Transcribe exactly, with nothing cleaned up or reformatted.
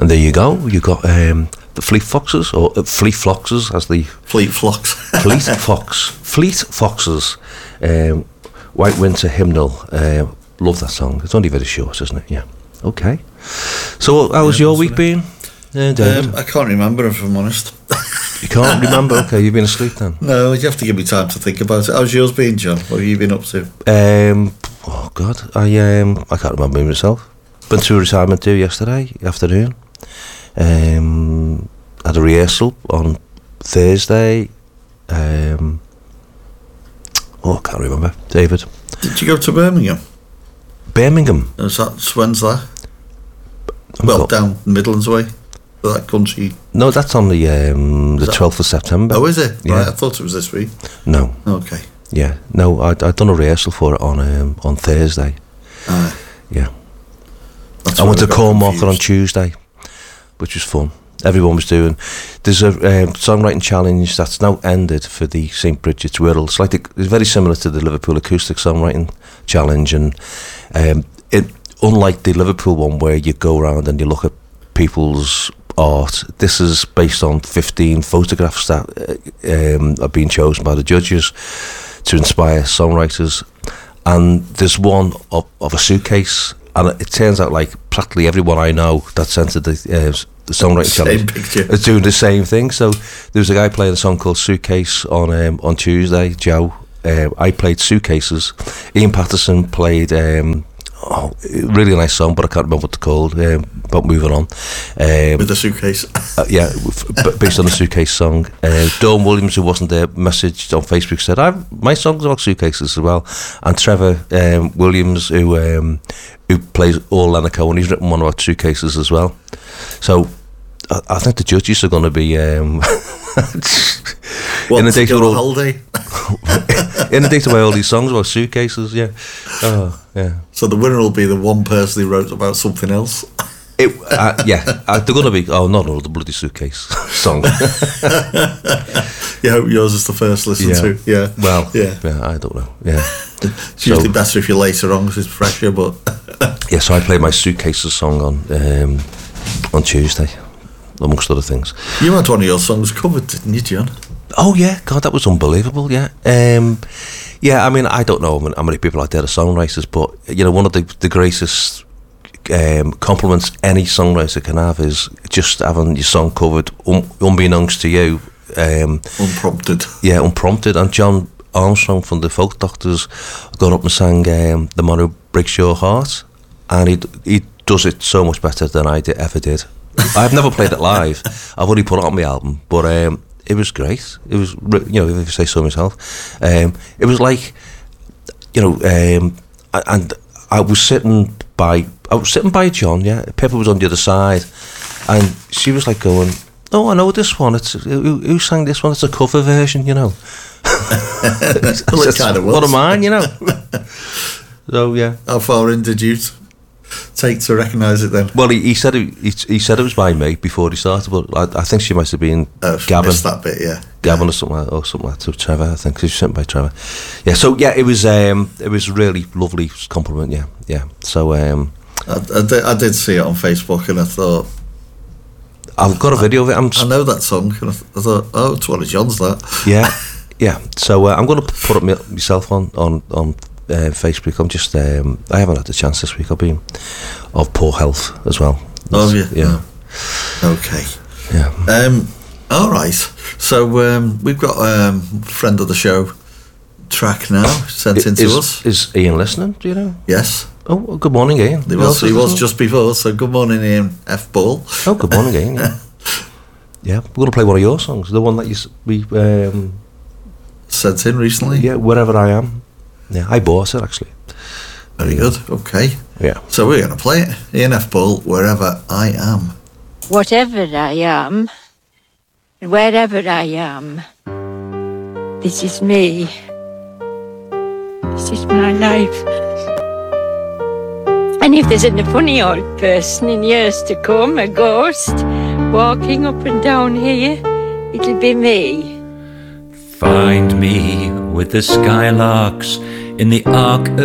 And there you go. You got um, the Fleet Foxes, or uh, Fleet Foxes, as the Fleet Fox. Fleet Fox, Fleet Foxes, um, White Winter Hymnal. Uh, love that song. It's only very short, isn't it? Yeah. Okay. So, how was Yeah, your week been? Uh, David? Um, I can't remember, if I'm honest. You can't remember? Okay, you've been asleep then. No, you have to give me time to think about it. How's yours been, John? What have you been up to? Um, oh God, I um, I can't remember myself. Went to a retirement do yesterday afternoon. Um, had a rehearsal on Thursday. Um, oh, I can't remember. David. Did you go to Birmingham? Birmingham. Is that, when's that? I'm well, got- down Midlands way. That country. No, that's on the um, the that- twelfth of September. Oh, is it? Yeah. Right, I thought it was this week. No. Okay. Yeah. No, I'd, I'd done a rehearsal for it on um, on Thursday. Ah, Yeah. that's I where went to got Cornwalker on confused. Tuesday, which was fun. Everyone was doing. There's a um, songwriting challenge that's now ended for the Saint Bridget's Whirl. It's like the, it's very similar to the Liverpool Acoustic Songwriting Challenge, and um, it unlike the Liverpool one where you go around and you look at people's art. This is based on fifteen photographs that uh, um, are being chosen by the judges to inspire songwriters, and there's one of, of a suitcase. And it turns out, like, practically everyone I know that's entered the, uh, the songwriting Same challenge picture. is doing the same thing. So there was a guy playing a song called Suitcase on um, on Tuesday, Joe. Uh, I played Suitcases. Ian Patterson played um, oh, really nice song, but I can't remember what it's called. Um, but moving on. Um, With the suitcase. uh, yeah, f- b- based on the Suitcase song. Uh, Dawn Williams, who wasn't there, messaged on Facebook, said, I've, my song's about suitcases as well. And Trevor um, Williams, who um, who plays all Leonard Cohen, he's written one about suitcases as well. So I, I think the judges are going to be um, What, inundated to with go on all, holiday? inundated by all these songs about suitcases. Yeah, oh yeah. So the winner will be the one person who wrote about something else. It, uh, yeah, uh, they're going to be. Oh, not all the bloody suitcase song. Yeah, I hope yours is the first listen Yeah. to. Yeah. Well, Yeah. yeah, I don't know. Yeah. It's usually better if you're later on because it's fresher, but Yeah, so I played my Suitcases song on um, on Tuesday, amongst other things. you had one of your songs covered, didn't you, John? Oh yeah, God, that was unbelievable. Yeah, um, yeah. I mean, I don't know how many people out there are songwriters, but you know, one of the the greatest um, compliments any songwriter can have is just having your song covered, un- unbeknownst to you. Um, Unprompted. yeah, unprompted. And John Armstrong from the Folk Doctors got up and sang um, "The Man Who Breaks Your Heart," and he he does it so much better than I did, ever did. I've never played it live. I've only put it on my album, but um, it was great. It was, re- you know, if I say so myself, um, it was like, you know, um, a- and I was sitting by, I was sitting by John. Yeah, Pippa was on the other side, and she was like going, "Oh, I know this one. It's who, who sang this one? It's a cover version, you know." Well, it kind of was. What am I, you know? So yeah. How far in did you t- take to recognise it then? Well, he, he said it, he, he said it was by me before he started, but I, I think she must have been Uh, Gavin, missed that bit, yeah. Gavin or something, like, or something like that. Trevor, I think she was sent by Trevor. Yeah. So yeah, it was um, it was a really lovely compliment. Yeah, yeah. So um, I, I, did, I did see it on Facebook and I thought, I've got a video of it. I'm I know that song. And I, th- I thought, oh, it's one of John's, that. yeah, yeah. So uh, I'm going to put it my, myself on on on uh, Facebook. I'm just um, I haven't had the chance this week. I've been of poor health as well. Oh, yeah. Yeah. Oh. Okay. Yeah. Um, all right. So um, we've got a um, friend of the show track now sent in to is, us. is Ian listening? Do you know? Yes. Oh, well, good morning, Ian. He Who was, else he is was listening? just before, so good morning, Ian F. Ball. Oh, good morning, Ian. Yeah. Yeah, we're going to play one of your songs, the one that you s- we um, Sent in recently. yeah, Wherever I Am. Yeah, I bought it actually. Very good. Okay. Yeah. So we're going to play it. Ian F. Ball, Wherever I Am. Whatever I am, wherever I am, this is me. This is my life. And if there's a funny old person in years to come, a ghost, walking up and down here, it'll be me. Find me with the skylarks in the arc